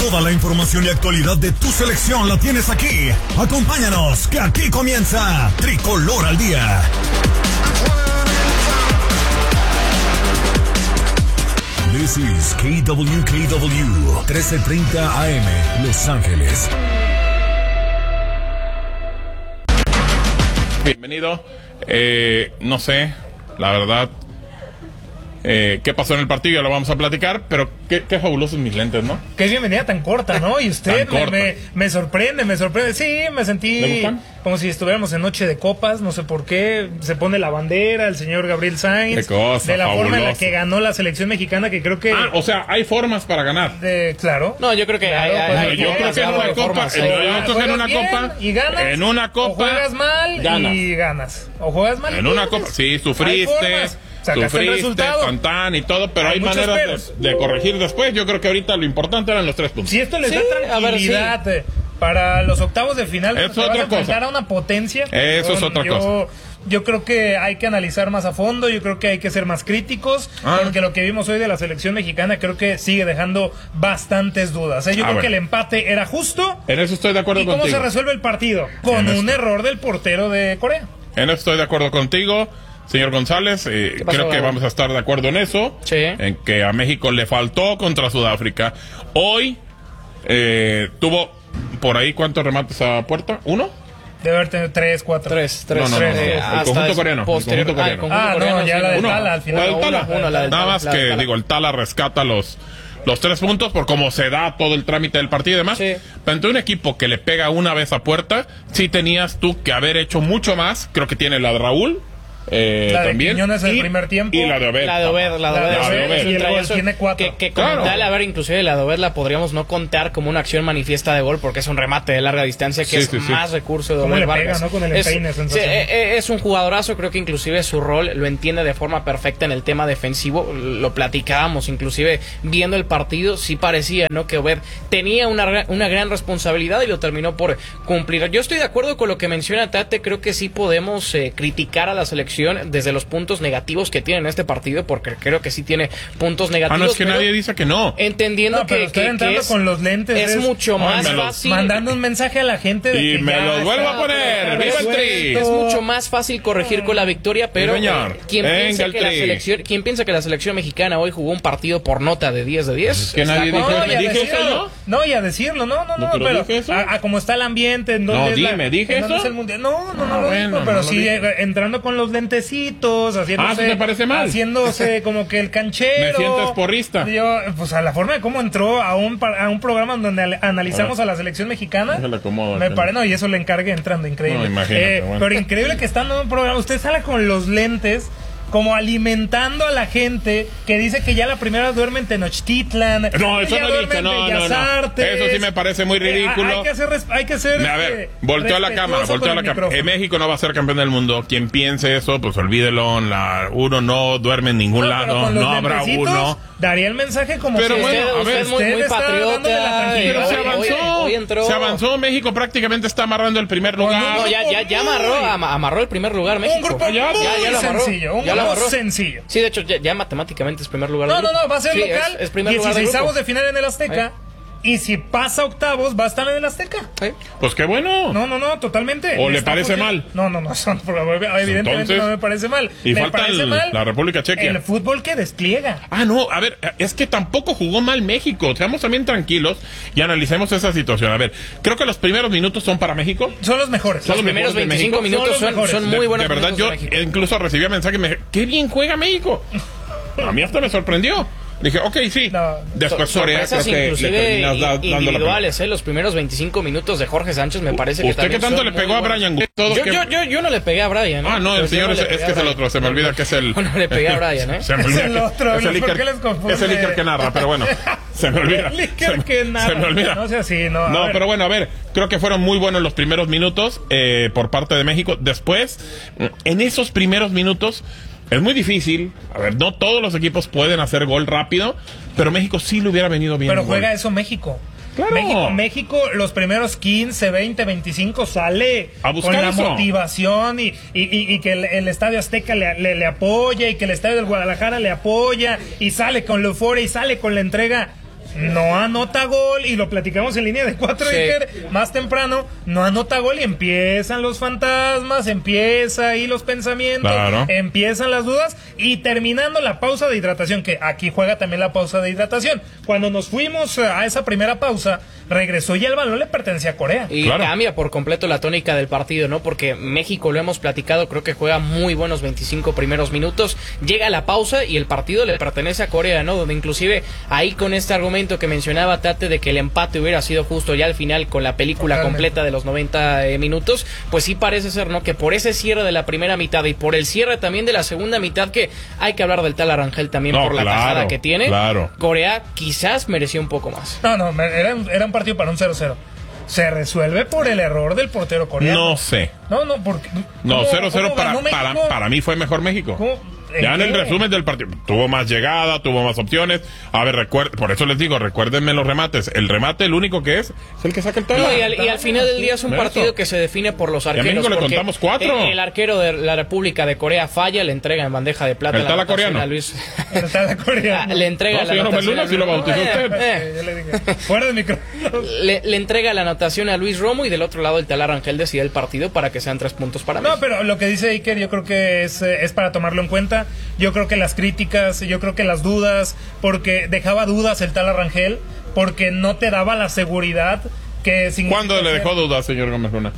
Toda la información y actualidad de tu selección la tienes aquí. Acompáñanos, que aquí comienza Tricolor al Día. This is KWKW 1330 AM, Los Ángeles. Bienvenido. No sé, la verdad, qué pasó en el partido, ya lo vamos a platicar, pero qué fabulosos mis lentes, ¿no? Qué bienvenida tan corta, ¿no? Y usted me sorprende. Sí, me sentí como si estuviéramos en Noche de Copas, no sé por qué. Se pone la bandera, el señor Gabriel Sainz. Qué cosa, de la fabuloso. forma en la que ganó la selección mexicana, que creo que... O sea, hay formas para ganar. Claro. No, yo creo que yo creo que en una copa, y ganas, en una copa, o juegas mal ganas. y ganas. O juegas mal en una copa, sí, sufriste, tan y todo, pero hay maneras de corregir después. Yo creo que ahorita lo importante eran los 3 puntos. Si esto les da tranquilidad para los octavos de final, es otra cosa. A una potencia. Eso es otra cosa. Yo creo que hay que analizar más a fondo, yo creo que hay que ser más críticos, porque lo que vimos hoy de la selección mexicana creo que sigue dejando bastantes dudas. Yo creo que el empate era justo. En eso estoy de acuerdo contigo. ¿Y cómo se resuelve el partido? Con un error del portero de Corea. En eso estoy de acuerdo contigo, señor González. Creo que vamos a estar de acuerdo en eso. Sí. En que a México le faltó contra Sudáfrica. Hoy tuvo por ahí, ¿cuántos remates a puerta? ¿1? Debe haber tenido 3, 4. 3. No. El conjunto coreano. Ya la de Tala al final. Nada más que, el Tala rescata los 3 puntos por cómo se da todo el trámite del partido y demás. Sí. Pero ante un equipo que le pega una vez a puerta, sí tenías tú que haber hecho mucho más. Creo que tiene la de Raúl. La de también Quiñones el primer tiempo. Y la de Obed. La de Obed. Y el gol tiene 4. Que tal, a ver, inclusive la de Obed la podríamos no contar como una acción manifiesta de gol, porque es un remate de larga distancia que más recurso de Obed Vargas. Con el empeine, es un jugadorazo, creo que inclusive su rol lo entiende de forma perfecta en el tema defensivo. Lo platicábamos, inclusive viendo el partido, sí parecía, ¿no?, que Obed tenía una gran responsabilidad y lo terminó por cumplir. Yo estoy de acuerdo con lo que menciona Tate, creo que sí podemos criticar a la selección desde los puntos negativos que tiene en este partido, porque creo que sí tiene puntos negativos. No es que nadie dice que no. Entendiendo que es, con los lentes es mucho más fácil. Mandando un mensaje a la gente de y que me lo vuelvo a poner. ¡Viva el Tri! Es mucho más fácil corregir con la victoria, pero ¿quién piensa que la selección mexicana hoy jugó un partido por nota de 10 de 10? Que nadie dije eso. No, y a decirlo, no, pero a como está el ambiente, en donde dije eso. Pero sí entrando con los lentecitos, haciéndose, ¿te parece mal? Haciéndose como que el canchero. Me sientes porrista. Pues a la forma de cómo entró a un programa donde analizamos a la selección mexicana. Me parece, y eso le encargué entrando, increíble. Imagínate, Pero increíble que estando en un programa, usted sale con los lentes, como alimentando a la gente que dice que ya la primera duerme en Tenochtitlan. No, eso no dice, no. Eso sí me parece muy ridículo. Hay que ser a ver, volteó la cámara. México no va a ser campeón del mundo. Quien piense eso, pues olvídelo. Uno no duerme en ningún lado, no habrá uno. Daría el mensaje como pero si bueno, a ver, usted es muy patriota. Pero hoy entró. Se avanzó. México prácticamente está amarrando el primer lugar. No, ya amarró el primer lugar México. Un grupo ya lo amarró. Sencillo. Sí, de hecho, ya matemáticamente es primer lugar. No, va a ser local. Es primer lugar. 16avos de final en el Azteca. Y si pasa octavos, va a estar en el Azteca. Pues qué bueno. No, totalmente. ¿O le parece mal? No, evidentemente entonces, no me parece mal. Y falta la República Checa. El fútbol que despliega. No, a ver, es que tampoco jugó mal México. Seamos también tranquilos y analicemos esa situación. A ver, creo que los primeros minutos son para México. Son los mejores. Los primeros 25 minutos son muy buenos. De verdad, yo incluso recibí mensajes. ¡Qué bien juega México! A mí hasta me sorprendió. Dije, sí. Después sorpresas inclusive individuales, los primeros 25 minutos de Jorge Sánchez me parece que ¿Usted qué tanto le pegó a Brian? Yo no le pegué a Brian. No, el señor es que es el otro. Se me olvida que es el... No le pegué a Brian, Se me olvida es el otro. ¿Por qué les confunde? Es el Iker que narra, pero bueno. Se me olvida. El Iker que narra. Se me olvida. No sea así, no. No, pero bueno, a ver. Creo que fueron muy buenos los primeros minutos por parte de México. Después, en esos primeros minutos... Es muy difícil. A ver, no todos los equipos pueden hacer gol rápido, pero México sí le hubiera venido bien. Pero juega eso México. Claro. México los primeros 15, 20, 25 sale a buscar con la eso. Motivación y que el Estadio Azteca le apoya y que el Estadio del Guadalajara le apoya y sale con la euforia y sale con la entrega. no anota gol, y lo platicamos en línea de 4 más temprano, no anota gol y empiezan los fantasmas, empieza ahí los pensamientos, empiezan las dudas, y terminando la pausa de hidratación, que aquí juega también la pausa de hidratación. Cuando nos fuimos a esa primera pausa, regresó y el balón le pertenecía a Corea. Y cambia por completo la tónica del partido, ¿no? Porque México, lo hemos platicado, creo que juega muy buenos 25 primeros minutos, llega la pausa y el partido le pertenece a Corea, ¿no? Donde inclusive ahí con este argumento que mencionaba Tate de que el empate hubiera sido justo ya al final con la película completa de los 90 minutos, pues sí parece ser, ¿no? Que por ese cierre de la primera mitad y por el cierre también de la segunda mitad, que hay que hablar del tal Arangel también por la tajada que tiene, Corea quizás mereció un poco más. No, era un partido para un 0-0. Se resuelve por el error del portero coreano. No sé. Porque... No, 0-0 para mí fue mejor México. ¿Cómo? Ya en el resumen del partido, tuvo más llegada, tuvo más opciones. A ver, por eso les digo, recuérdenme los remates. El remate, el único que es el que saca el tala. Y al final del día es un partido que se define por los arqueros. Y a México le contamos 4. El arquero de la República de Corea falla, le entrega en bandeja de plata. El tala coreano. El tala coreano. Le entrega la anotación. Si lo bautizó usted. Fuera de micrófono. Le entrega la anotación a Luis Romo, y del otro lado el tal Arangel decide el partido para que sean 3 puntos para México. No, pero lo que dice Iker, yo creo que es para tomarlo en cuenta. Yo creo que las críticas, yo creo que las dudas, porque dejaba dudas el tal Arangel, porque no te daba la seguridad que... ¿Cuándo le dejó dudas, señor Gómez Luna?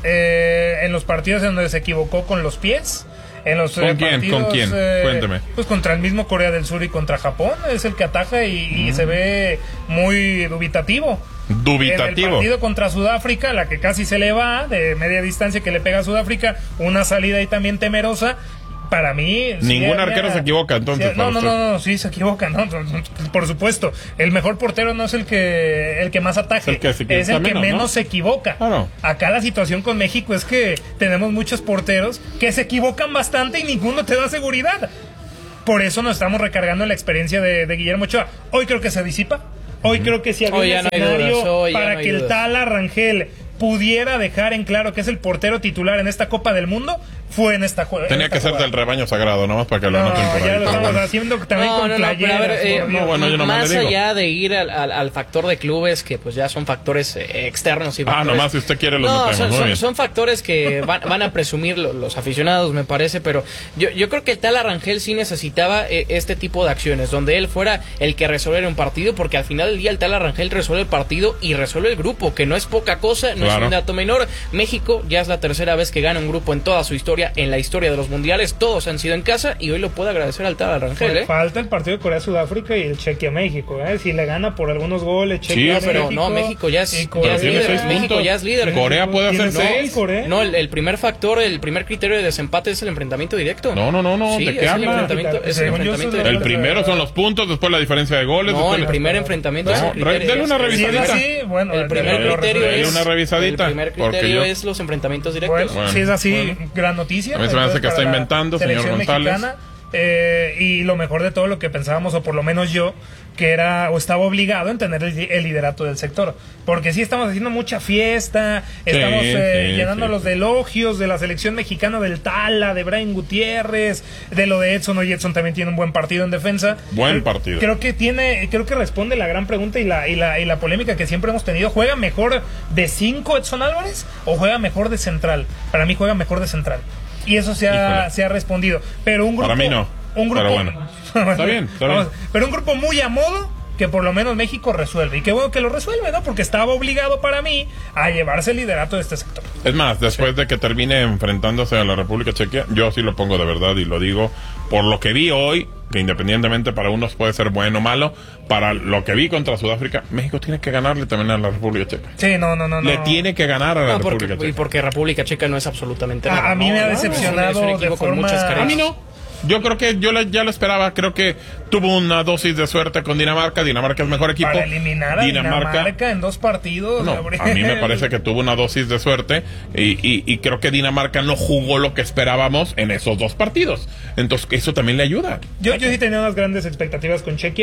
En los partidos en donde se equivocó con los pies. En los ¿Con quién? Cuénteme. Pues contra el mismo Corea del Sur y contra Japón. Es el que ataja y se ve muy dubitativo. En el partido contra Sudáfrica, la que casi se le va de media distancia, que le pega a Sudáfrica, una salida ahí también temerosa. Para mí... Ningún arquero se equivoca, entonces. No, sí se equivoca, ¿no? Por supuesto. El mejor portero no es el que más ataja, es el que menos se equivoca. Acá la situación con México es que tenemos muchos porteros que se equivocan bastante y ninguno te da seguridad. Por eso nos estamos recargando en la experiencia de Guillermo Ochoa. Hoy creo que se disipa. Hoy creo que si había un escenario para que el tal Arangel pudiera dejar en claro que es el portero titular en esta Copa del Mundo, fue en esta jugada. Tenía que ser del rebaño sagrado, nomás para que lo anoten por ahí. Ya lo estamos haciendo también con playeras. Más allá de ir al factor de clubes, que pues ya son factores externos. Y nomás si usted quiere los metemos. Son factores que van a presumir los aficionados, me parece, pero yo creo que el tal Arangel sí necesitaba este tipo de acciones, donde él fuera el que resolviera un partido, porque al final del día el tal Arangel resuelve el partido y resuelve el grupo, que no es poca cosa, no es un dato menor. México ya es la tercera vez que gana un grupo en toda su historia, en la historia de los mundiales, todos han sido en casa, y hoy lo puede agradecer al tal Arangel. Falta el partido de Corea-Sudáfrica y el Chequia-México, si le gana por algunos goles, Chequia, pero México, no, México ya es líder. México ya es líder. Corea puede hacer 6. No, el primer factor, el primer criterio de desempate es el enfrentamiento directo. No, sí, ¿de qué habla? El primero son los puntos, después la diferencia de goles. No, el primer enfrentamiento es el criterio. Dale una revisadita. El primer criterio es... El primer criterio es los enfrentamientos directos. Si es así, gran noticia. A mí se me hace que está inventando, señor González. Mexicana, y lo mejor de todo, lo que pensábamos, o por lo menos yo, que era o estaba obligado en tener el liderato del sector, porque sí estamos haciendo mucha fiesta, estamos llenándolos de elogios de la selección mexicana, del Tala, de Brian Gutiérrez, de lo de Edson. Hoy Edson también tiene un buen partido en defensa. Buen partido. Creo que responde la gran pregunta y la polémica que siempre hemos tenido. ¿Juega mejor de 5 Edson Álvarez o juega mejor de central? Para mí juega mejor de central. Y eso se ha respondido. Pero un grupo... Para mí no. Pero bueno. Está bien. Pero un grupo muy a modo, que por lo menos México resuelve. Y qué bueno que lo resuelve, ¿no? Porque estaba obligado para mí a llevarse el liderato de este sector. Es más, después de que termine enfrentándose a la República Checa, yo sí lo pongo de verdad y lo digo por lo que vi hoy, que independientemente para unos puede ser bueno o malo, para lo que vi contra Sudáfrica, México tiene que ganarle también a la República Checa. Sí, no. Le tiene que ganar a la República Checa. Y porque República Checa no es absolutamente nada. A mí me ha decepcionado de forma... A mí no. Yo creo que ya lo esperaba. Creo que tuvo una dosis de suerte con Dinamarca. Dinamarca es mejor equipo. Para eliminar a Dinamarca en 2 partidos. No, a mí me parece que tuvo una dosis de suerte y creo que Dinamarca no jugó lo que esperábamos en esos 2 partidos. Entonces eso también le ayuda. Yo sí tenía unas grandes expectativas con Chequia.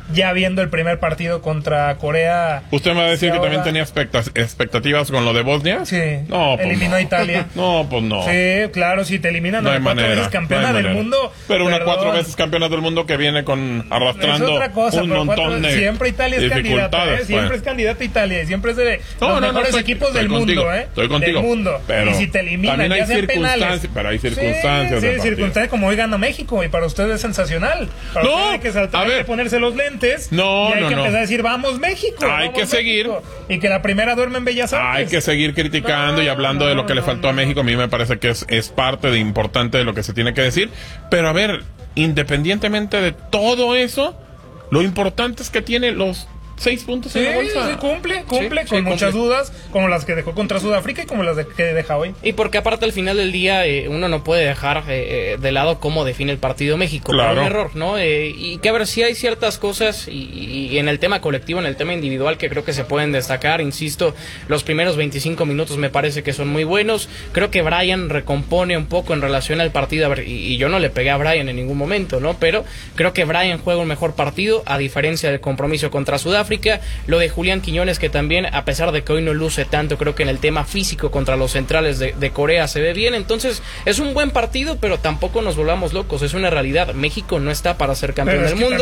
ya viendo el primer partido contra Corea. ¿Usted me va a decir que también tenía expectativas con lo de Bosnia? Sí, no, pues eliminó a Italia. No, pues no. Sí, claro, si te eliminan no a 4 veces campeona del mundo. Pero una 4 veces campeona del mundo que viene arrastrando otra cosa, un montón de siempre Italia es candidata, siempre es candidata Italia, siempre es de los mejores equipos del mundo, Estoy contigo. Del mundo. Pero y si te eliminan, ya sean penales. Pero hay circunstancias. Sí, circunstancias como hoy gana México y para usted es sensacional. Para usted hay que saltar, hay que ponerse los lentes y hay que empezar a decir, vamos México. Hay que seguir. Y que la primera duerme en Bellas Artes. Hay que seguir criticando y hablando de lo que le faltó a México. A mí me parece que es parte de importante de lo que se tiene que decir. Pero a ver, independientemente de todo eso, lo importante es que tiene los 6 puntos en la bolsa. Sí, cumple con muchas dudas, como las que dejó contra Sudáfrica y como las que deja hoy. Y porque aparte al final del día uno no puede dejar de lado cómo define el partido México. Claro. Por un error, ¿no? Y que a ver, si hay ciertas cosas y en el tema colectivo, en el tema individual que creo que se pueden destacar. Insisto, los primeros 25 minutos me parece que son muy buenos. Creo que Brian recompone un poco en relación al partido. A ver, y yo no le pegué a Brian en ningún momento, ¿no? Pero creo que Brian juega un mejor partido a diferencia del compromiso contra Sudáfrica. Lo de Julián Quiñones, que también, a pesar de que hoy no luce tanto, creo que en el tema físico contra los centrales de Corea se ve bien. Entonces es un buen partido, pero tampoco nos volvamos locos, es una realidad. México no está para ser campeón del mundo.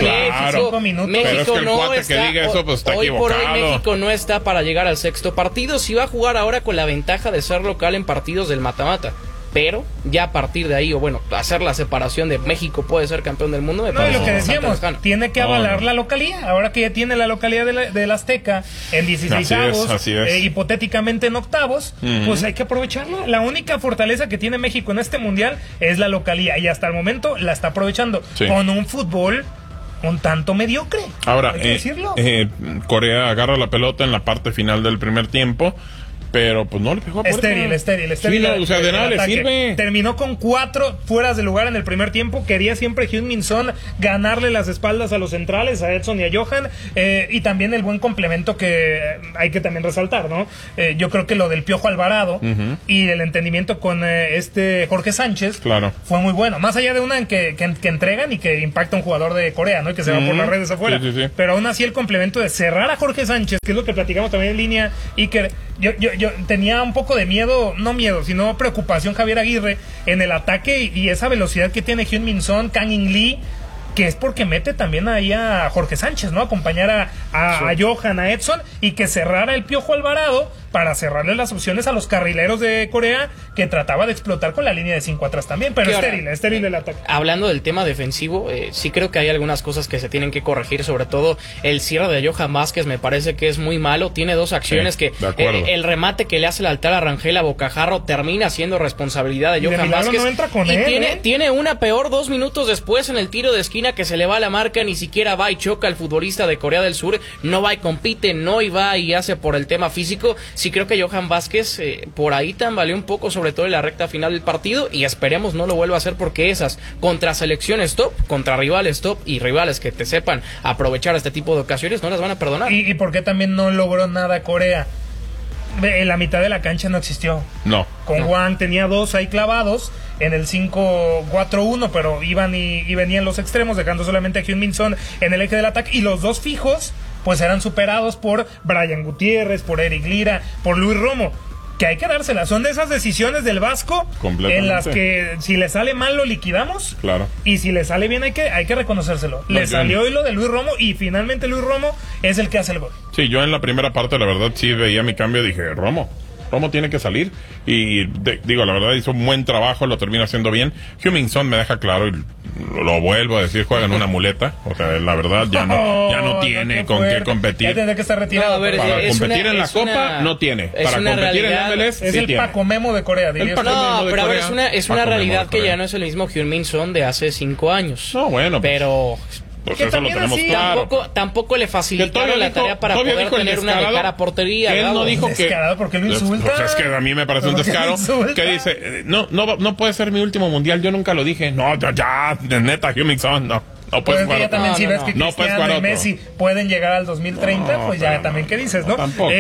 México no está, hoy por hoy México no está para llegar al sexto partido. Si va a jugar ahora con la ventaja de ser local en partidos del mata-mata, pero ya a partir de ahí, o bueno, hacer la separación de México puede ser campeón del mundo, me parece. Lo que decíamos, tiene que avalar la localía. Ahora que ya tiene la localía del Azteca en 16avos, hipotéticamente en octavos, pues hay que aprovecharla. La única fortaleza que tiene México en este mundial es la localía, y hasta el momento la está aprovechando con un fútbol un tanto mediocre. Ahora, hay que decirlo. Corea agarra la pelota en la parte final del primer tiempo, pero pues no le pegó a puerta. Estéril. Sí, o sea, de nada le sirve. Terminó con 4 fueras de lugar en el primer tiempo. Quería siempre Heung-min Son ganarle las espaldas a los centrales, a Edson y a Johan, y también el buen complemento que hay que también resaltar, ¿no? Yo creo que lo del Piojo Alvarado y el entendimiento con Jorge Sánchez fue muy bueno. Más allá de una en que entregan y que impacta a un jugador de Corea, ¿no? Y que se va por las redes afuera. Sí. Pero aún así el complemento de cerrar a Jorge Sánchez, que es lo que platicamos también en línea, y que yo tenía un poco de miedo, no miedo, sino preocupación, Javier Aguirre, en el ataque y esa velocidad que tiene Heung-min Son, Kang In Lee, que es porque mete también ahí a Jorge Sánchez, ¿no? Acompañar a Johan, a Edson, y que cerrara el Piojo Alvarado para cerrarle las opciones a los carrileros de Corea, que trataba de explotar con la línea de 5 atrás también, pero estéril el ataque. Hablando del tema defensivo, sí creo que hay algunas cosas que se tienen que corregir, sobre todo el cierre de Johan Vázquez me parece que es muy malo. Tiene 2 acciones que el remate que le hace el altar a Rangel a Bocajarro termina siendo responsabilidad de Johan Vázquez, no entra con él, tiene una peor 2 minutos después en el tiro de esquina que se le va a la marca, ni siquiera va y choca al futbolista de Corea del Sur, no va y compite, no y va y hace por el tema físico. Sí creo que Johan Vázquez por ahí tambaleó un poco, sobre todo en la recta final del partido, y esperemos no lo vuelva a hacer, porque esas contra selecciones top, contra rivales top y rivales que te sepan aprovechar este tipo de ocasiones no las van a perdonar. ¿Y por qué también no logró nada Corea? En la mitad de la cancha no existió. Con Wang tenía 2 ahí clavados en el 5-4-1, pero iban y venían los extremos, dejando solamente a Heung-min Son en el eje del ataque, y los 2 fijos pues eran superados por Brian Gutiérrez, por Eric Lira, por Luis Romo, que hay que dárselas. Son de esas decisiones del Vasco en las que si le sale mal lo liquidamos, y si le sale bien hay que reconocérselo. Le salió hoy lo de Luis Romo, y finalmente Luis Romo es el que hace el gol. Sí, yo en la primera parte la verdad sí veía mi cambio, dije Romo tiene que salir, y digo, la verdad hizo un buen trabajo, lo termina haciendo bien. Heung-min Son me deja claro, y lo vuelvo a decir, juega en una muleta, o sea, la verdad ya no tiene con qué competir. Ya tendrá que estar retirado. Para competir en la Copa no tiene, para competir en la MLS es el Paco Memo de Corea, diría. Pero a ver, es una realidad que ya no es el mismo Heung-min Son de hace 5 años. Bueno, pero pues eso lo tenemos claro. Tampoco le facilitaron la tarea para poder tener una de cara a portería. Él no dijo que porque lo insulta. Pues es que a mí me parece un descaro que dice, no puede ser mi último mundial, yo nunca lo dije. No, ya, neta, Heung-min Son, no puedes jugar otro. También si ves que Cristiano y Messi pueden llegar al 2030, pues ya también, ¿qué dices, no? Tampoco.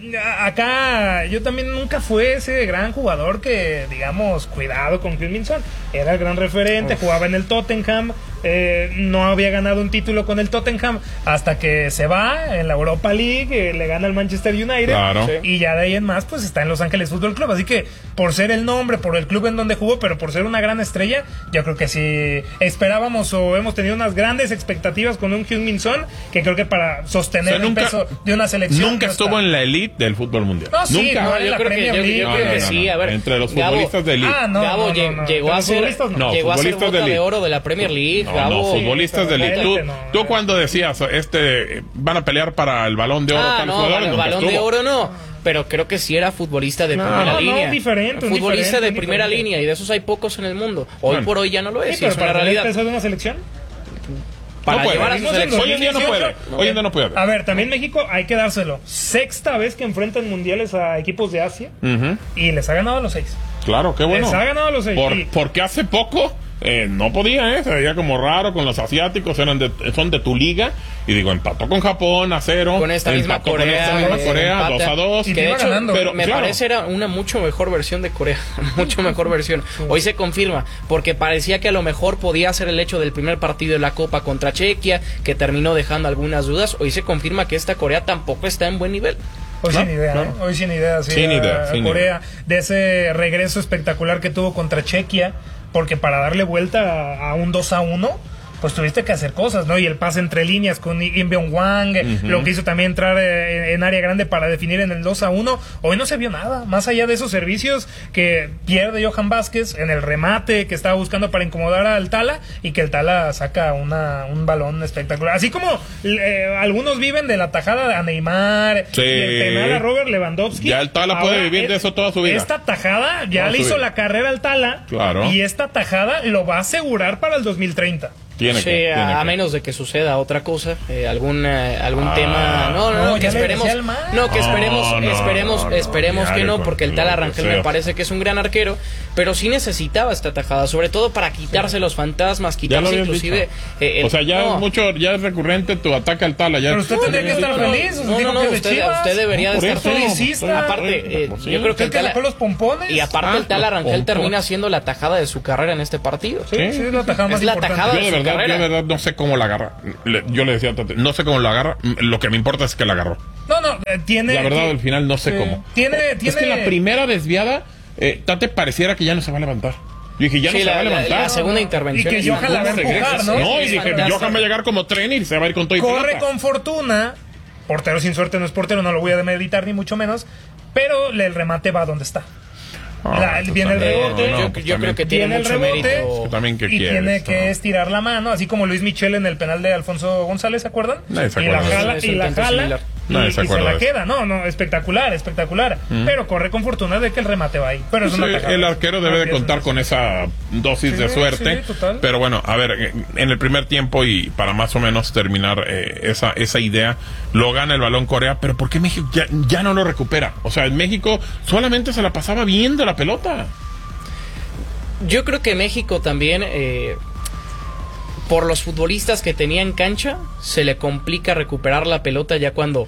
Acá yo también nunca fue ese gran jugador que, digamos, cuidado con Heung-min Son. Era el gran referente, jugaba en el Tottenham, no había ganado un título con el Tottenham hasta que se va en la Europa League, le gana al Manchester United, claro. Y ya de ahí en más pues está en Los Ángeles Fútbol Club, así que por ser el nombre, por el club en donde jugó, pero por ser una gran estrella, yo creo que sí esperábamos o hemos tenido unas grandes expectativas con un Heung-min Son, que creo que para sostener el peso de una selección nunca estuvo en la elite del fútbol mundial. No, sí, nunca. No, yo creo que sí, a ver, entre los futbolistas de elite. Gabo llegó a ser bota de oro de la Premier League. No, futbolistas de elite. Tú cuando decías van a pelear para el Balón de Oro, el Balón de Oro no. Pero creo que sí era futbolista de primera línea. Diferente. Futbolista de primera línea, y de esos hay pocos en el mundo. Hoy por hoy ya no lo es. Sí, pero es una realidad. ¿Peso de una selección? Para llevar a su selección. Hoy en día no puede. Hoy en día no puede. A ver, también México hay que dárselo. 6ª vez que enfrentan mundiales a equipos de Asia y les ha ganado a los 6. Claro, qué bueno. Les ha ganado a los 6. Porque hace poco no podía, se veía como raro con los asiáticos, son de tu liga. Y digo, empató con Japón a 0. Con esta misma Corea, 2-2. Que de hecho, pero me parece era una mucho mejor versión de Corea. Mucho mejor versión. Hoy se confirma, porque parecía que a lo mejor podía ser el hecho del primer partido de la Copa contra Chequia, que terminó dejando algunas dudas. Hoy se confirma que esta Corea tampoco está en buen nivel. Hoy sin idea, Hoy sin idea. Sin idea. Corea, de ese regreso espectacular que tuvo contra Chequia, porque para darle vuelta a un 2-1, pues tuviste que hacer cosas, ¿no? Y el pase entre líneas con Im Byung-hwang, lo que hizo también entrar en área grande para definir en el 2-1. Hoy no se vio nada, más allá de esos servicios que pierde Johan Vázquez en el remate que estaba buscando para incomodar al Tala, y que el Tala saca un balón espectacular. Así como algunos viven de la tajada a Neymar y el penal a Robert Lewandowski. Ya el Tala puede vivir de eso toda su vida. Esta tajada ya le hizo la carrera al Tala, y esta tajada lo va a asegurar para el 2030. A menos de que suceda otra cosa, algún tema, esperemos que no, porque el Tala Rangel me parece que es un gran arquero, pero sí necesitaba esta tajada, sobre todo para quitarse los fantasmas, quitarse inclusive ya es recurrente tu ataque al Tala. Pero usted tendría que estar feliz. Usted debería de estar feliz. Aparte, yo creo que el Tala, los pompones. Y aparte el Tala Rangel termina siendo la tajada de su carrera en este partido. Sí, es la tajada más importante. Yo de verdad no sé cómo la agarra. Yo le decía a Tate, no sé cómo la agarra. Lo que me importa es que la agarró. Tiene. La verdad, al final no sé cómo. Es que la primera desviada, Tate pareciera que ya no se va a levantar. Yo dije, ya no se va a levantar. La segunda intervención. Y que Johan la va a empujar, ¿no? No, y dije, Johan va a llegar como tren y se va a ir con todo y corre pelota. Con fortuna. Portero sin suerte no es portero, no lo voy a demeritar ni mucho menos. Pero el remate va donde está. Viene el rebote, yo creo que tiene mucho mérito y tiene que estirar la mano, así como Luis Michel en el penal de Alfonso González, ¿se acuerdan? Y la jala y se la queda, espectacular, pero corre con fortuna de que el remate va ahí. Pero es el arquero debe de contar con esa dosis de suerte, pero bueno, a ver, en el primer tiempo, y para más o menos terminar esa idea, lo gana el balón Corea, pero ¿por qué México ya no lo recupera? O sea, en México solamente se la pasaba viendo la pelota. Yo creo que México también, por los futbolistas que tenía en cancha, se le complica recuperar la pelota ya cuando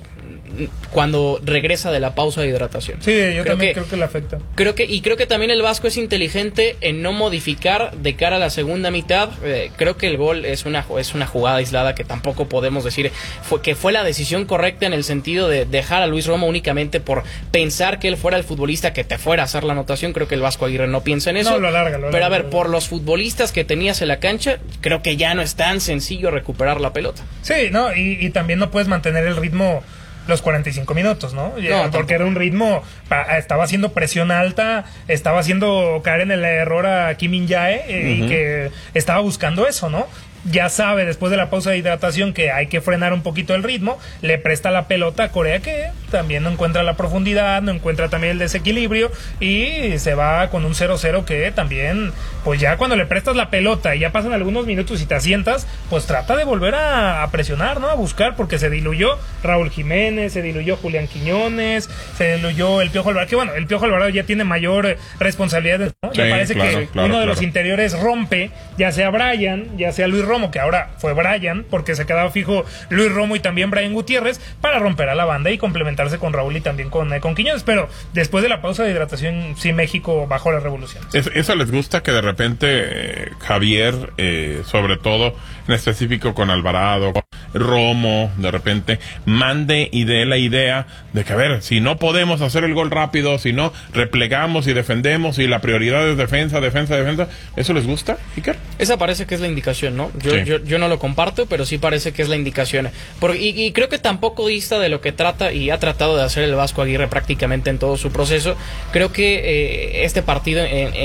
regresa de la pausa de hidratación. Sí, yo también creo que le afecta. Creo que también el Vasco es inteligente en no modificar de cara a la segunda mitad. Creo que el gol es una jugada aislada que tampoco podemos decir que fue la decisión correcta, en el sentido de dejar a Luis Romo únicamente por pensar que él fuera el futbolista que te fuera a hacer la anotación. Creo que el Vasco Aguirre no piensa en eso. No, lo alarga. Pero a ver, por los futbolistas que tenías en la cancha, creo que ya no es tan sencillo recuperar la pelota. Sí, y también no puedes mantener el ritmo los 45 minutos, ¿no? Porque era un ritmo, estaba haciendo presión alta, estaba haciendo caer en el error a Kim Min-jae, y que estaba buscando eso, ¿no? Ya sabe, después de la pausa de hidratación, que hay que frenar un poquito el ritmo, le presta la pelota a Corea, que también no encuentra la profundidad, no encuentra también el desequilibrio, y se va con un 0-0 que también, pues ya cuando le prestas la pelota y ya pasan algunos minutos y te asientas, pues trata de volver a presionar, ¿no? A buscar, porque se diluyó Raúl Jiménez, se diluyó Julián Quiñones, se diluyó el Piojo Alvarado, que bueno, el Piojo Alvarado ya tiene mayor responsabilidad, ¿no? Sí, me parece que uno de los interiores rompe, ya sea Brian, ya sea Luis Romo, que ahora fue Brian, porque se quedaba fijo Luis Romo y también Brian Gutiérrez, para romper a la banda y complementar enfrentarse con Raúl y también con Quiñones, pero después de la pausa de hidratación sí México bajó las revoluciones. Eso les gusta, que de repente Javier, sobre todo en específico con Alvarado, Romo, de repente mande y dé la idea de que, a ver, si no podemos hacer el gol rápido, si no replegamos y defendemos y la prioridad es defensa, ¿eso les gusta, Iker? Esa parece que es la indicación, ¿no? Yo no lo comparto, pero sí parece que es la indicación. Y creo que tampoco dista de lo que trata y ha tratado de hacer el Vasco Aguirre prácticamente en todo su proceso. Creo que este partido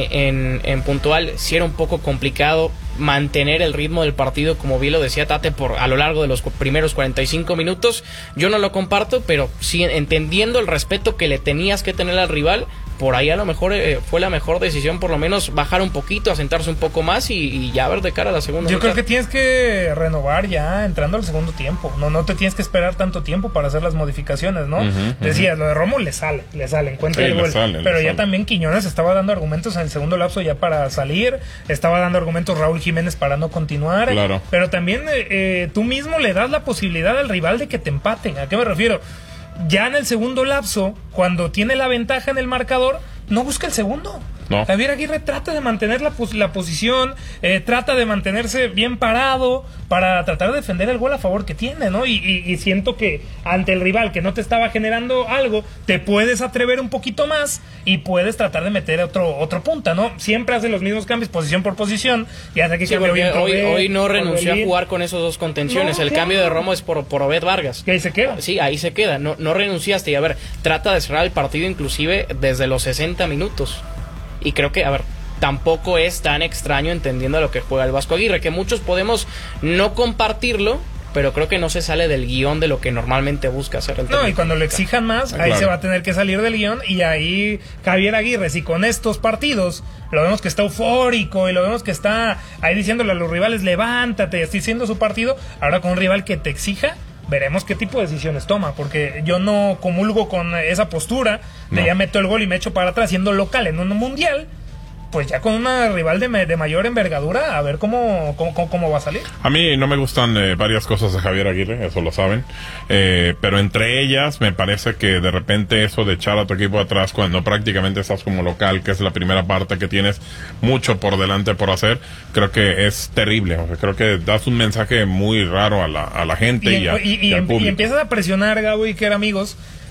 en puntual sí era un poco complicado mantener el ritmo del partido, como bien lo decía Tate, a lo largo de los primeros 45 minutos. Yo no lo comparto, pero sí entendiendo el respeto que le tenías que tener al rival, por ahí a lo mejor fue la mejor decisión, por lo menos bajar un poquito, asentarse un poco más y ya ver de cara a la segunda. Yo creo que tienes que renovar ya entrando al segundo tiempo. No te tienes que esperar tanto tiempo para hacer las modificaciones, ¿no? Decías, lo de Romo le sale, encuentra el gol. Pero ya también Quiñones estaba dando argumentos en el segundo lapso ya para salir, estaba dando argumentos Raúl Jiménez para no continuar. Claro. Pero también tú mismo le das la posibilidad al rival de que te empaten. ¿A qué me refiero? Ya en el segundo lapso, cuando tiene la ventaja en el marcador, no busca el segundo. No. Javier Aguirre trata de mantener la posición, trata de mantenerse bien parado para tratar de defender el gol a favor que tiene, ¿no? Y siento que ante el rival que no te estaba generando algo, te puedes atrever un poquito más y puedes tratar de meter otro punta, ¿no? Siempre hace los mismos cambios, posición por posición, y hasta que sí, hoy no renunció a jugar con esos dos contenciones. El cambio de Romo es por Obed Vargas. Que ahí se queda. Sí, ahí se queda. No renunciaste. Y a ver, trata de cerrar el partido inclusive desde los 60 minutos. Y creo que, a ver, tampoco es tan extraño entendiendo lo que juega el Vasco Aguirre, que muchos podemos no compartirlo, pero creo que no se sale del guión de lo que normalmente busca hacer el técnico. No, y cuando lo exijan más, ahí se va a tener que salir del guión, y ahí Javier Aguirre, si con estos partidos lo vemos que está eufórico y lo vemos que está ahí diciéndole a los rivales, levántate, estoy haciendo su partido, ahora con un rival que te exija, veremos qué tipo de decisiones toma, porque yo no comulgo con esa postura de ya meto el gol y me echo para atrás siendo local en un mundial. Pues ya con una rival de mayor envergadura, a ver cómo va a salir. A mí no me gustan varias cosas de Javier Aguirre, eso lo saben, pero entre ellas me parece que de repente eso de echar a tu equipo atrás cuando prácticamente estás como local, que es la primera parte que tienes mucho por delante por hacer, creo que es terrible. O sea, creo que das un mensaje muy raro a la gente y al público. Y empiezas a presionar, Gabo y que amigos,